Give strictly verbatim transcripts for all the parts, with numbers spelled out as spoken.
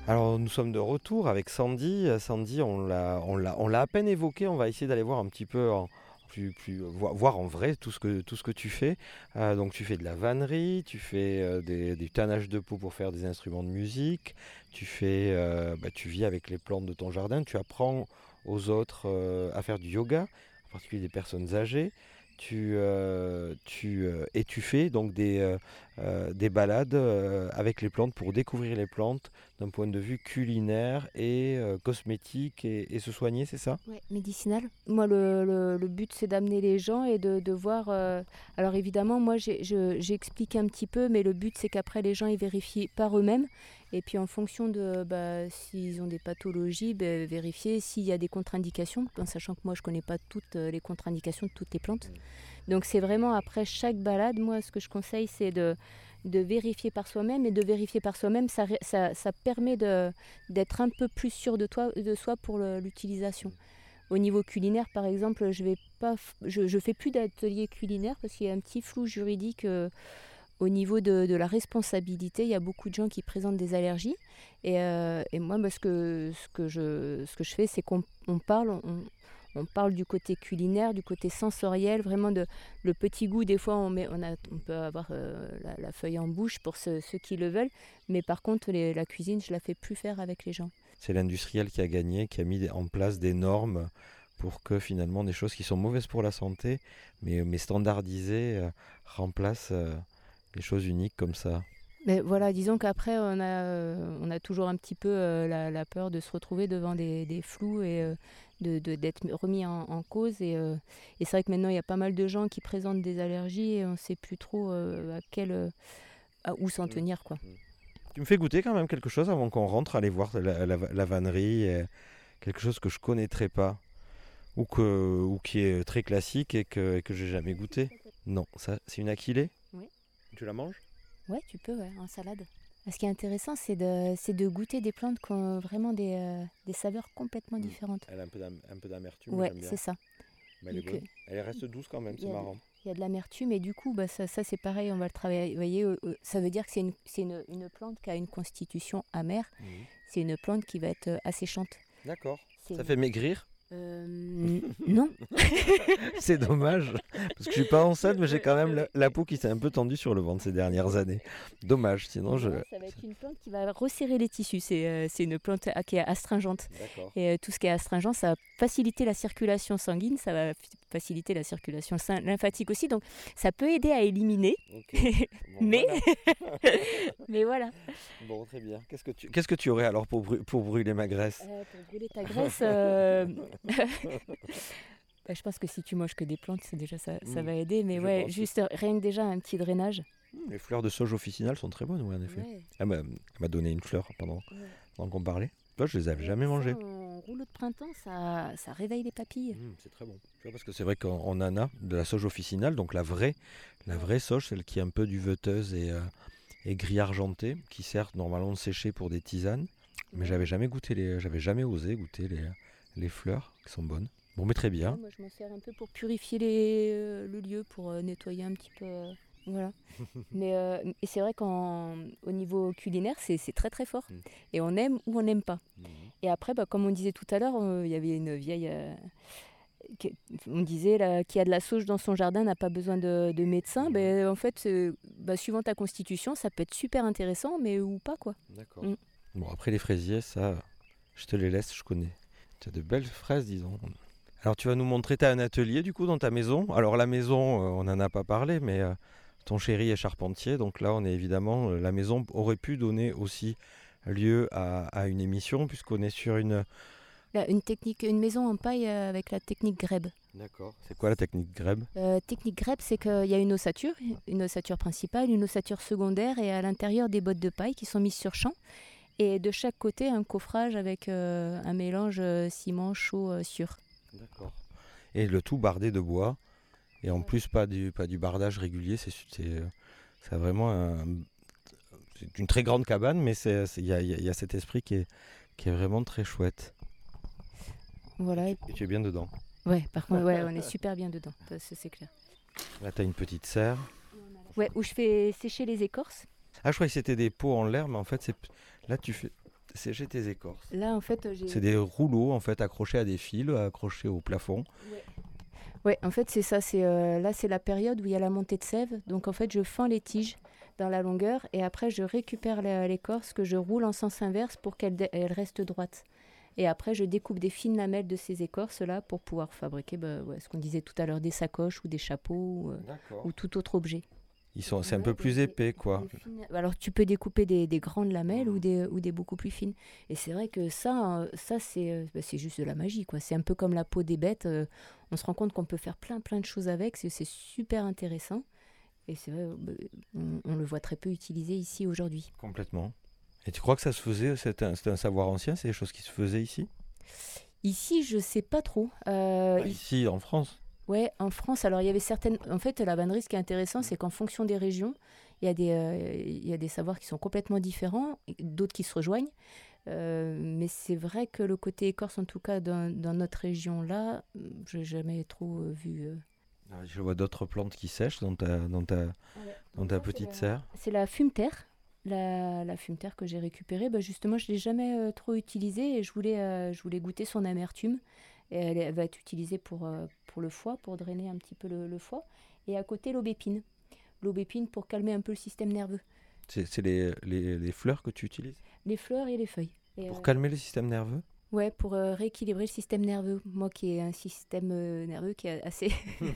Alors nous sommes de retour avec Sandy. Euh, Sandy, on l'a, on l'a, on l'a à peine évoqué. On va essayer d'aller voir un petit peu, en, plus, plus, voir, voir en vrai tout ce que, tout ce que tu fais. Euh, donc tu fais de la vannerie, tu fais euh, des, du tannage de peau pour faire des instruments de musique. Tu fais, euh, bah, tu vis avec les plantes de ton jardin. Tu apprends aux autres euh, à faire du yoga, en particulier des personnes âgées. Tu, euh, tu, euh, et tu fais donc des, euh, euh, des balades euh, avec les plantes pour découvrir les plantes d'un point de vue culinaire et euh, cosmétique et, et se soigner, c'est ça? Ouais, médicinal. Moi, le, le- le but, c'est d'amener les gens et de, de voir. euh, Alors, évidemment, moi, j'ai, je- j'explique un petit peu, mais le but, c'est qu'après, les gens, ils vérifient par eux-mêmes. Et puis, en fonction de bah, s'ils ont des pathologies, bah, vérifier s'il y a des contre-indications, en sachant que moi, je connais pas toutes euh, les contre-indications de toutes les plantes. Donc, c'est vraiment après chaque balade, moi, ce que je conseille, c'est de, de vérifier par soi-même. Et de vérifier par soi-même, ça, ré- ça, ça permet de, d'être un peu plus sûr de, toi, de soi pour le- l'utilisation. Au niveau culinaire, par exemple, je vais pas, f- je, je fais plus d'atelier culinaire parce qu'il y a un petit flou juridique euh, au niveau de, de la responsabilité. Il y a beaucoup de gens qui présentent des allergies. Et, euh, et moi, bah, ce, que, ce, que je, ce que je fais, c'est qu'on on parle, on, on parle du côté culinaire, du côté sensoriel, vraiment de le petit goût. Des fois, on, met, on, a, on peut avoir euh, la, la feuille en bouche pour ceux, ceux qui le veulent. Mais par contre, les- la cuisine, je la fais plus faire avec les gens. C'est l'industriel qui a gagné, qui a mis en place des normes pour que finalement des choses qui sont mauvaises pour la santé, mais, mais standardisées, euh, remplacent euh, des choses uniques comme ça. Mais voilà, disons qu'après, on a, euh, on a toujours un petit peu euh, la, la peur de se retrouver devant des, des flous et euh, de, de- d'être remis en, en cause. Et, euh, et c'est vrai que maintenant, il y a pas mal de gens qui présentent des allergies et on ne sait plus trop euh, à quel, euh, à où s'en Mm. tenir, quoi. Mm. Tu me fais goûter quand même quelque chose avant qu'on rentre, aller voir la, la- la vannerie, euh, quelque chose que je connaîtrais pas, ou, que, ou qui est très classique et que, et que j'ai jamais goûté. Non, ça, c'est une aquilée. Oui. Tu la manges? Ouais, tu peux, ouais, en salade. Ce qui est intéressant, c'est de, c'est de goûter des plantes qui ont vraiment des, euh, des saveurs complètement Mm. différentes. Elle a un peu d'am- un peu d'amertume, mais Ouais, j'aime c'est bien. ça. Mais elle est Donc, euh, bonne. Elle reste douce quand même, il c'est y a, marrant. il y a de l'amertume et du coup, bah, ça, ça c'est pareil, on va le travailler. Vous voyez, euh, euh, ça veut dire que c'est une, c'est une, une plante qui a une constitution amère. Mhm. C'est une plante qui va être euh, asséchante. D'accord. C'est Ça une- fait maigrir. Euh, non. C'est dommage. Parce que je suis pas enceinte, mais j'ai quand même la, la peau qui s'est un peu tendue sur le ventre ces dernières années. Dommage, sinon je. Non, ça va être une plante qui va resserrer les tissus. C'est euh, c'est une plante ah, qui est astringente. D'accord. Et euh, tout ce qui est astringent, ça va faciliter la circulation sanguine, ça va f- faciliter la circulation syn- lymphatique aussi. Donc, ça peut aider à éliminer. Ok. Bon, mais, voilà. mais voilà. Bon, très bien. Qu'est-ce que tu, qu'est-ce que tu aurais alors pour, bru- pour brûler ma graisse? Euh, pour brûler ta graisse, euh, bah, je pense que si tu manges que des plantes, c'est déjà ça, ça Hmm, va aider. Mais je ouais, pense que juste rien que déjà un petit drainage. les fleurs de sauge officinales sont très bonnes, oui, en effet. Ouais, Elle m'a, elle m'a donné une fleur pendant, ouais. pendant qu'on parlait. Toi, je les avais Ouais, jamais ça, mangées. en rouleau de printemps, ça, ça réveille les papilles. Hmm, c'est très bon. Tu vois, parce que c'est vrai qu'on on en a de la sauge officinale, donc la vraie, la Ouais. vraie sauge, celle qui est un peu duveteuse et, euh, et gris argenté, qui sert normalement de sécher pour des tisanes. Mais Ouais. j'avais jamais goûté les, j'avais jamais osé goûter les, les fleurs qui sont bonnes. Bon, mais très Ouais, bien. moi, je m'en sers un peu pour purifier les, euh, le lieu, pour euh, nettoyer un petit peu. euh, voilà. Mais euh, et c'est vrai qu'au niveau culinaire, c'est c'est très très fort. Mm. Et on aime ou on n'aime pas. Mhm. Et après, bah, comme on disait tout à l'heure, euh, il y avait une vieille. euh, qui- on disait là, qui a de la sauge dans son jardin n'a pas besoin de, de médecin. Mhm. Ben, en fait, c'est- bah, suivant ta constitution, ça peut être super intéressant, mais ou pas quoi. D'accord. Mm. Bon, après les fraisiers, ça, je te les laisse, je connais. Tu as de belles fraises, disons. Alors tu vas nous montrer, tu as un atelier du coup dans ta maison. Alors la maison, euh, on n'en a pas parlé, mais euh, ton chéri est charpentier, donc là on est évidemment, euh, la maison aurait pu donner aussi lieu à, à une émission puisqu'on est sur une... Là, une technique, une maison en paille euh, avec la technique grèbe. D'accord. C'est quoi la technique grèbe? Euh, technique grèbe, c'est qu'il y a une ossature, une ossature principale, une ossature secondaire et à l'intérieur des bottes de paille qui sont mises sur champ. Et de chaque côté, un coffrage avec euh, un mélange euh, ciment chaud euh, sûr. D'accord. Et le tout bardé de bois, et en plus pas du, pas du bardage régulier, c'est, c'est, euh, c'est vraiment un- c'est une très grande cabane, mais c'est- c'est- il y a, il y a- il y a cet esprit qui est, qui est vraiment très chouette. Voilà. Et tu es bien dedans. Ouais, par contre, ouais, on est super bien dedans, ça, c'est clair. Là, tu as une petite serre. Ouais, où je fais sécher les écorces. Ah, je croyais que c'était des pots en l'air, mais en fait, c'est... là, tu fais... sécher tes écorces. Là, en fait, j'ai... C'est des rouleaux en fait accrochés à des fils, accrochés au plafond. Ouais. Ouais, en fait, c'est ça. C'est, euh, là, c'est la période où il y a la montée de sève. Donc, en fait, je fends les tiges dans la longueur et après, je récupère la- l'écorce que je roule en sens inverse pour qu'elle dé- elle reste droite. Et après, je découpe des fines lamelles de ces écorces-là pour pouvoir fabriquer bah, ouais, ce qu'on disait tout à l'heure, des sacoches ou des chapeaux ou, euh, ou tout autre objet. Ils sont, c'est un Ouais, peu des- plus des- épais, quoi. des fines- Alors, tu peux découper des, des grandes lamelles ou des, ou des beaucoup plus fines. Et c'est vrai que ça, euh, ça c'est, euh, bah, c'est juste de la magie, quoi. C'est un peu comme la peau des bêtes. euh, on se rend compte qu'on peut faire plein, plein de choses avec. C'est, c'est super intéressant. Et c'est vrai, euh, bah, on, on le voit très peu utilisé ici aujourd'hui. Complètement. Et tu crois que ça se faisait, c'est un, c'est un savoir ancien, c'est des choses qui se faisaient ici? Ici, je sais pas trop. Euh, Bah, ici- ici, en France. Ouais, en France, alors il y avait certaines. En fait, la vannerie, ce qui est intéressant, c'est qu'en fonction des régions, il y a des, euh, il y a des savoirs qui sont complètement différents, et d'autres qui se rejoignent. Euh, mais c'est vrai que le côté écorce, en tout cas dans, dans notre région-là, je n'ai jamais trop euh, vu. euh. Ah, je vois d'autres plantes qui sèchent dans ta, dans ta, dans ta Ça, c'est petite la- serre. C'est la fumeterre. La, la fumeterre que j'ai récupérée, bah, justement, je ne l'ai jamais euh, trop utilisée et je voulais, euh, je voulais goûter son amertume. Et elle, est- elle va être utilisée pour, euh, pour le foie, pour drainer un petit peu le, le foie. Et à côté, l'aubépine. L'aubépine pour calmer un peu le système nerveux. C'est, c'est les, les, les fleurs que tu utilises Les fleurs et les feuilles. Et, pour euh, calmer le système nerveux? ouais, pour euh, rééquilibrer le système nerveux. Moi qui ai un système euh, nerveux qui est assez...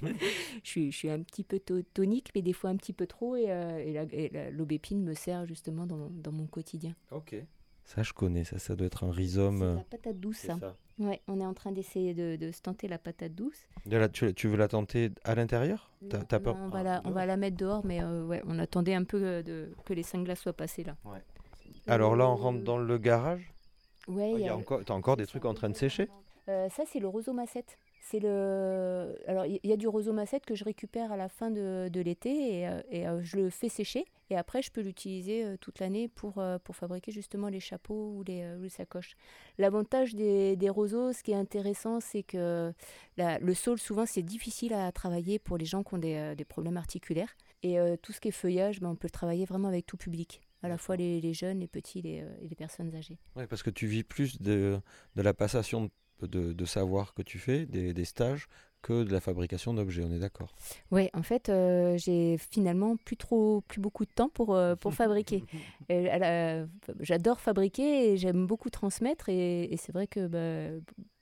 je, suis, je suis un petit peu to- tonique, mais des fois un petit peu trop. Et, euh, et la- et la- l'aubépine me sert justement dans, mon- dans mon quotidien. Ok. Ça, je connais. Ça, ça doit être un C'est rhizome. de euh, la patate douce, C'est ça. ça. Ouais, on est en train d'essayer de, de se tenter la patate douce. De la- tu, tu veux la tenter à l'intérieur? T'as, Non, t'as peur? non, on, va Ah, la, on dehors. va la mettre dehors, mais euh, ouais, on attendait un peu euh, de, que les cinq glaces soient passées là. Ouais. Alors là, on Euh, rentre dans le garage. Ouais, Oh, il il y y a a- encore, t'as encore des c'est trucs un en peu train de le- sécher? Euh, ça, c'est le rosomacette. C'est le... Alors, il y, y a du rosomacette que je récupère à la fin de, de l'été et, euh, et, euh, je le fais sécher. Et après, je peux l'utiliser euh, toute l'année pour, euh, pour fabriquer justement les chapeaux ou les, euh, ou les sacoches. L'avantage des, des roseaux, ce qui est intéressant, c'est que la- le saule, souvent, c'est difficile à travailler pour les gens qui ont des, euh, des problèmes articulaires. Et euh, tout ce qui est feuillage, ben, on peut le travailler vraiment avec tout public. À la fois les, les jeunes, les petits les, euh, et les personnes âgées. Ouais, parce que tu vis plus de, de la passation de, de, de savoir que tu fais, des, des stages, que de la fabrication d'objets, on est d'accord. Ouais, en fait, euh, j'ai finalement plus trop, plus beaucoup de temps pour, euh, pour fabriquer. Et, à la- j'adore fabriquer et j'aime beaucoup transmettre. Et, et c'est vrai que bah,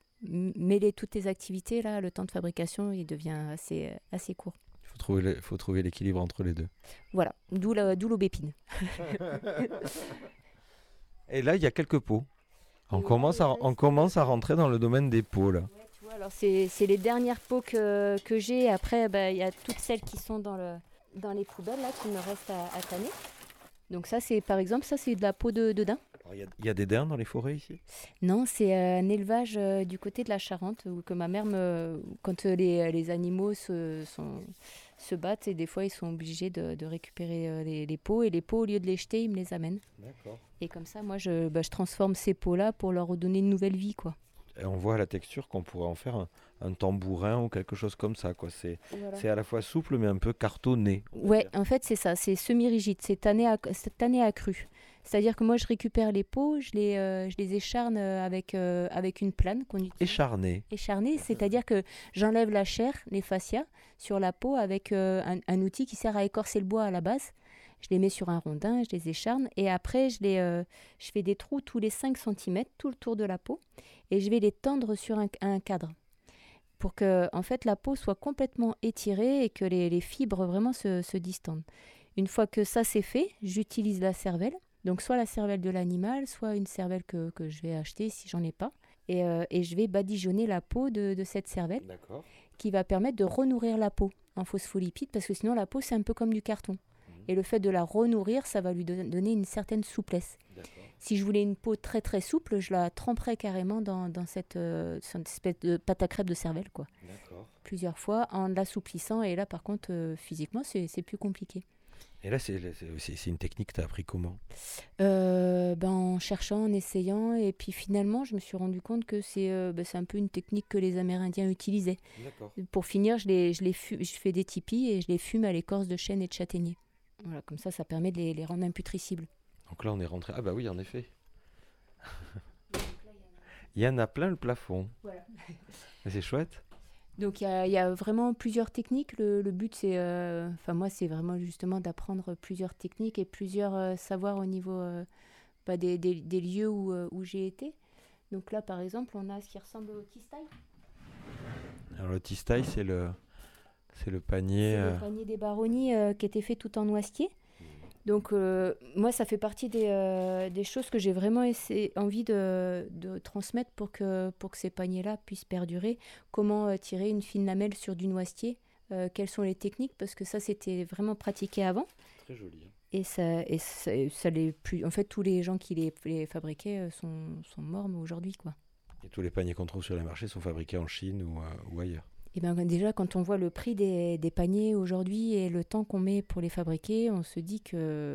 m- mêler toutes tes activités, là, le temps de fabrication, il devient assez, assez court. Il faut trouver, le- faut trouver l'équilibre entre les deux. Voilà, d'où la- d'où l'aubépine. Et là, il y a quelques pots. On, Et commence, là, à, il on reste- commence à rentrer dans le domaine des pots, là. Ouais, tu vois, alors c'est c'est les dernières peaux que, que j'ai. Après, bah, il y a toutes celles qui sont dans, le, dans les poubelles, là, qui me restent à, à tanner. Donc ça, c'est par exemple, ça, c'est de la peau de, de daim. Alors, Il y, a- il y a des daims dans les forêts ici? Non, c'est euh, un élevage euh, du côté de la Charente, où que ma mère, me, quand euh, les, les animaux se, sont- se battent, et des fois ils sont obligés de, de récupérer euh, les, les peaux, et les peaux, au lieu de les jeter, ils me les amènent. D'accord. Et comme ça, moi, je, bah, je transforme ces peaux-là pour leur redonner une nouvelle vie, quoi. Et on voit à la texture qu'on pourrait en faire un, un tambourin ou quelque chose comme ça, quoi. C'est, c'est à la fois souple mais un peu cartonné. on va Ouais, dire. en fait, c'est ça, c'est semi-rigide, c'est tanné à, c'est tanné à cru. C'est-à-dire que moi, je récupère les peaux, je les, euh, je les écharne euh, avec, euh, avec une plane qu'on utilise. Écharné. Écharné, c'est-à-dire que j'enlève la chair, les fascias, sur la peau avec euh, un, un outil qui sert à écorcer le bois à la base. Je les mets sur un rondin, je les écharne et après je, les, euh, je fais des trous tous les cinq centimètres tout le tour de la peau et je vais les tendre sur un, un cadre pour que en fait, la peau soit complètement étirée et que les, les fibres vraiment se, se distendent. Une fois que ça c'est fait, j'utilise la cervelle, donc soit la cervelle de l'animal, soit une cervelle que, que je vais acheter si j'en ai pas. Et, euh, et je vais badigeonner la peau de, de cette cervelle D'accord. qui va permettre de renourrir la peau en phospholipides parce que sinon la peau c'est un peu comme du carton. Et le fait de la renourrir, ça va lui don- donner une certaine souplesse. D'accord. Si je voulais une peau très très souple, je la tremperais carrément dans, dans cette, euh, cette espèce de pâte à crêpes de cervelle, quoi. D'accord. Plusieurs fois en l'assouplissant. Et là, par contre, euh, physiquement, c'est c'est plus compliqué. Et là, c'est, c'est, c'est- c'est une technique que tu as appris comment? Euh, ben, en cherchant, en essayant. Et puis finalement, je me suis rendu compte que c'est euh, ben, c'est un peu une technique que les Amérindiens utilisaient. D'accord. Pour finir, je, les, je, les fu- je fais des tipis et je les fume à l'écorce de chêne et de châtaignier. Voilà, comme ça, ça permet de les, les rendre imputricibles. Donc là, on est rentré. Ah bah oui, en effet. Il y en a plein le plafond. Voilà. C'est chouette. Donc il y a, il y a vraiment plusieurs techniques. Le, le but, c'est, euh, enfin moi, c'est vraiment justement d'apprendre plusieurs techniques et plusieurs euh, savoirs au niveau euh, bah, des, des, des lieux où, euh, où j'ai été. Donc là, par exemple, on a ce qui ressemble au T-style. Alors le tea-style, c'est le, c'est le panier. C'est euh, le panier des baronnies euh, qui était fait tout en noisetier. Donc euh, moi, ça fait partie des, euh, des choses que j'ai vraiment essayé, envie de, de transmettre pour que, pour que ces paniers-là puissent perdurer. Comment euh, tirer une fine lamelle sur du noisetier, euh, quelles sont les techniques, parce que ça, c'était vraiment pratiqué avant. Très joli. Et ça, et ça, ça les plus, en fait, tous les gens qui les, les fabriquaient euh, sont, sont morts aujourd'hui, quoi. Et tous les paniers qu'on trouve sur les marchés sont fabriqués en Chine ou, euh, ou ailleurs. Et ben déjà, quand on voit le prix des, des paniers aujourd'hui et le temps qu'on met pour les fabriquer, on se dit que...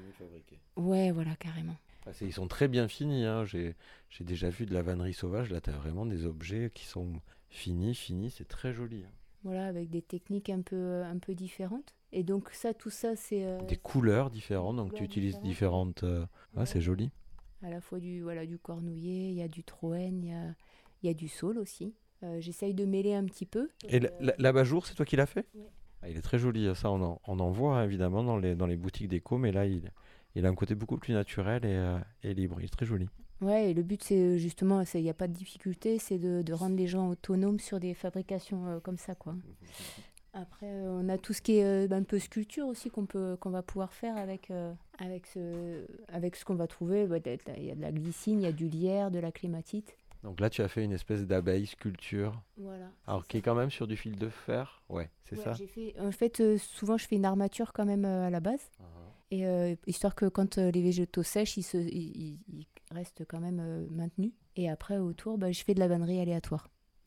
Ouais, voilà, carrément. Ah, c'est- ils sont très bien finis. Hein. J'ai, j'ai déjà vu de la vannerie sauvage. Là, tu as vraiment des objets qui sont finis, finis. C'est très joli. Hein. Voilà, avec des techniques un peu, un peu différentes. Et donc ça, tout ça, c'est... euh, Des couleurs différentes. des Donc, tu couleurs utilises différentes. différentes. euh, Ah, c'est Ouais. joli. À la fois du, voilà, du cornouiller, il y a du troène, il y a, il y a du saule aussi. Euh, j'essaye de mêler un petit peu. Et l- l- l'abat-jour, c'est toi qui l'as fait? Ouais. Ah, il est très joli. hein. Ça, on en, on en voit hein, évidemment dans les, dans les boutiques déco. Mais là, il, il a un côté beaucoup plus naturel et, euh, et libre. Il est très joli. Ouais, et le but, c'est justement, il n'y a pas de difficulté, c'est de, de rendre les gens autonomes sur des fabrications euh, comme ça, quoi. Après, euh, on a tout ce qui est euh, un peu sculpture aussi qu'on peut, qu'on va pouvoir faire avec, euh, avec, ce, avec ce qu'on va trouver. Bah, il y a de la glycine, il y a du lierre, de la clématite. Donc là, tu as fait une espèce d'abeille sculpture. Voilà. Alors, qui est quand même sur du fil de fer. Ouais, c'est Ouais, ça. j'ai fait, en fait, euh, souvent, je fais une armature quand même euh, à la base. Et euh, histoire que quand euh, les végétaux sèchent, ils, se, ils, ils- ils restent quand même euh, maintenus. Et après, autour, bah, je fais de la vannerie aléatoire.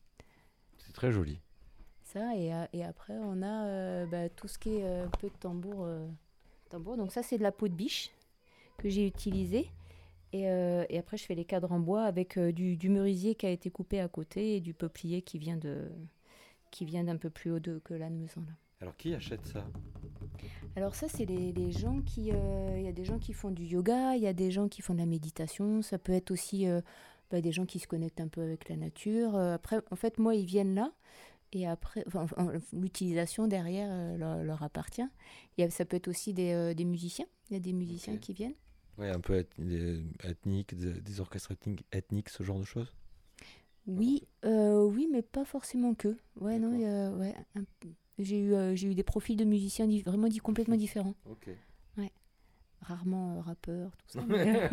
C'est très joli. Ça, et, a- et après, on a euh, bah, tout ce qui est euh, un peu de tambour, euh, tambour. Donc ça, c'est de la peau de biche que j'ai utilisée. Et, euh, et après, je fais les cadres en bois avec euh, du, du merisier qui a été coupé à côté et du peuplier qui vient de, qui vient d'un peu plus haut de, que l'âne-mesan, là. Alors, qui achète ça? Alors ça, c'est les, les gens qui... euh, Il y a des gens qui font du yoga, il y a des gens qui font de la méditation. Ça peut être aussi euh, bah, des gens qui se connectent un peu avec la nature. Euh, après, en fait, moi, ils viennent là. Et après, enfin, enfin, l'utilisation derrière euh, leur, leur appartient. Il y a- ça peut être aussi des, euh, des musiciens. Il y a des musiciens Ok. qui viennent. Ouais, un peu eth- des- ethnique, des, des orchestres ethniques, ethniques, ce genre de choses. Oui, euh, oui, mais pas forcément que. Ouais, non, il y a- ouais, un peu. J'ai eu, euh, j'ai eu des profils de musiciens di- vraiment di- complètement différents. Ok. Rarement euh, rappeurs, tout ça. mais-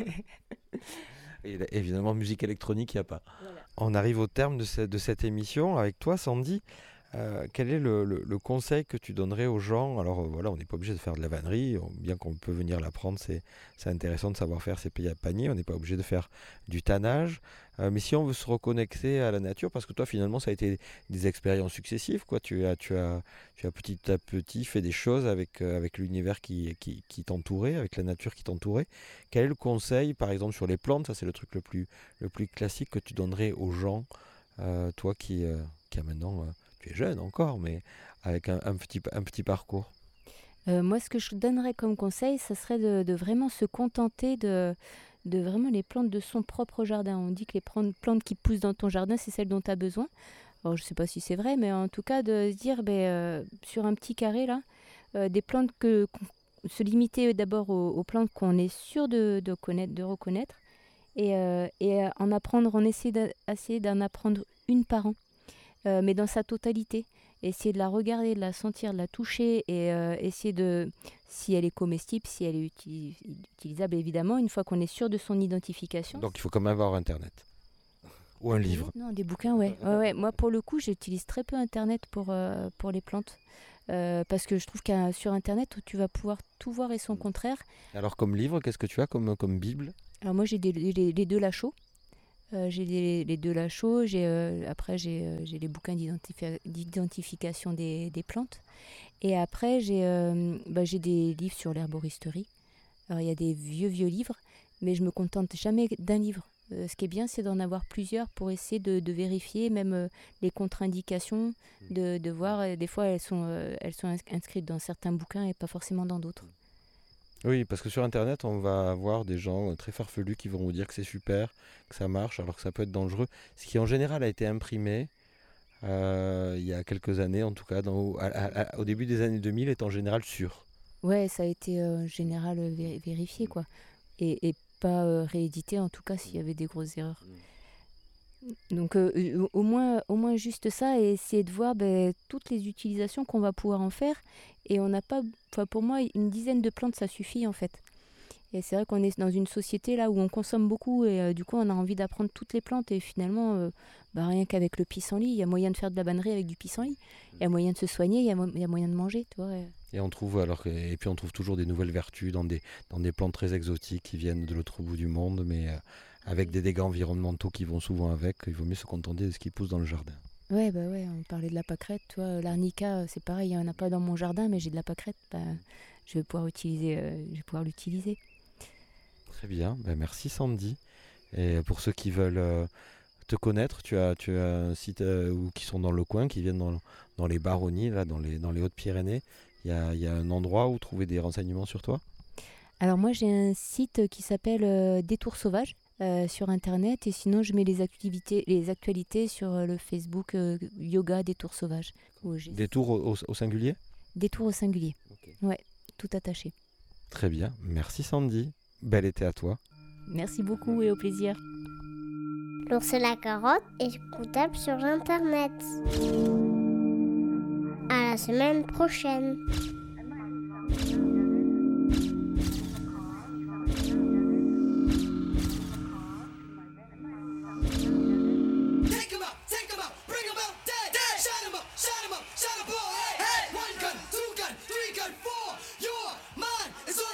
Et là, évidemment, musique électronique, il n'y a pas. Voilà. On arrive au terme de, ce- de cette émission avec toi, Sandy. Euh, quel est le, le- le conseil que tu donnerais aux gens? Alors euh, voilà, on n'est pas obligé de faire de la vannerie, on- bien qu'on peut venir l'apprendre, c'est c'est intéressant de savoir faire ces pa- paniers, on n'est pas obligé de faire du tannage. Euh, mais si on veut se reconnecter à la nature, parce que toi finalement ça a été des expériences successives, quoi. Tu as, tu as, tu as petit à petit fait des choses avec, euh, avec l'univers qui, qui, qui t'entourait, avec la nature qui t'entourait. Quel est le conseil, par exemple sur les plantes, ça c'est le truc le plus, le plus classique que tu donnerais aux gens, euh, toi qui, euh, qui a maintenant... euh, tu es jeune encore, mais avec un, un petit, un petit parcours. Euh, moi, ce que je donnerais comme conseil, ça serait de, de vraiment se contenter de, de vraiment les plantes de son propre jardin. On dit que les plan- plantes qui poussent dans ton jardin, c'est celles dont tu as besoin. Alors, je ne sais pas si c'est vrai, mais en tout cas, de se dire, ben, euh, sur un petit carré, là, euh, des plantes que... qu'on- se limiter d'abord aux, aux plantes qu'on est sûr de, de, connaître, de reconnaître et, euh, et euh, en apprendre, on essaie d'a- essayer d'en apprendre une par an, euh, mais dans sa totalité. Essayer de la regarder, de la sentir, de la toucher et euh, essayer de, si elle est comestible, si elle est uti- utilisable évidemment, une fois qu'on est sûr de son identification. Donc il faut quand même avoir Internet. Ou un livre. Non, des bouquins, ouais. ouais, ouais. Moi, pour le coup, j'utilise très peu Internet pour, euh, pour les plantes. Euh, parce que je trouve que sur Internet, tu vas pouvoir tout voir et son contraire. Alors comme livre, qu'est-ce que tu as comme, comme Bible? Alors moi, j'ai des- les, les deux Lachaud. Euh, j'ai les, les deux Lachaud. J'ai, euh, après, j'ai, euh, j'ai les bouquins d'identifi- d'identification des, des plantes. Et après, j'ai, euh, bah, j'ai des livres sur l'herboristerie. Alors, il y a des vieux, vieux livres, mais je me contente jamais d'un livre. Euh, ce qui est bien, c'est d'en avoir plusieurs pour essayer de, de vérifier même euh, les contre-indications, de, de voir. euh, des fois, elles sont, euh, elles sont ins- inscrites dans certains bouquins et pas forcément dans d'autres. Oui, parce que sur Internet, on va avoir des gens euh, très farfelus qui vont vous dire que c'est super, que ça marche, alors que ça peut être dangereux. Ce qui en général a été imprimé euh, il y a quelques années, en tout cas, dans- à- à- à- au début des années deux mille, est en général sûr. Ouais, ça a été euh, en général euh, vé- vérifié, quoi. Et, et pas euh, réédité, en tout cas, s'il y avait des grosses erreurs. Donc euh, au au moins, au moins juste ça et essayer de voir ben, toutes les utilisations qu'on va pouvoir en faire. Et on n'a pas, enfin pour moi, une dizaine de plantes, ça suffit en fait. Et c'est vrai qu'on est dans une société là où on consomme beaucoup et euh, du coup on a envie d'apprendre toutes les plantes et finalement, euh, bah, rien qu'avec le pissenlit, il y a moyen de faire de la bannerie avec du pissenlit. Il y a moyen de se soigner, il y a, mo- il y a moyen de manger, tu vois. et- Et on trouve alors que- et puis on trouve toujours des nouvelles vertus dans des, dans des plantes très exotiques qui viennent de l'autre bout du monde, mais euh, avec des dégâts environnementaux qui vont souvent avec. Il vaut mieux se contenter de ce qui pousse dans le jardin. Ouais, bah ouais, on parlait de la pâquerette, tu vois. L'arnica, euh, c'est pareil, il n'y en a pas dans mon jardin, mais j'ai de la pâquerette, bah, je vais pouvoir utiliser, euh, je vais pouvoir l'utiliser. Très bien, ben merci Sandy. Et pour ceux qui veulent euh, te connaître, tu as, tu as un site euh, ou qui sont dans le coin, qui viennent dans, dans les Baronnies, là, dans les, dans les Hautes-Pyrénées. Il y a, il y a un endroit où trouver des renseignements sur toi? Alors moi j'ai un site qui s'appelle euh, Détour Sauvage euh, sur internet et sinon je mets les activités, les actualités sur euh, le Facebook euh, Yoga Détour Sauvage. où j'ai- Des tours au, au- au singulier? Détour au singulier. Ok. Ouais, tout attaché. Très bien, merci Sandy. Bel été à toi. Merci beaucoup et au plaisir. L'ours et la carotte est écoutable sur Internet. À la semaine prochaine.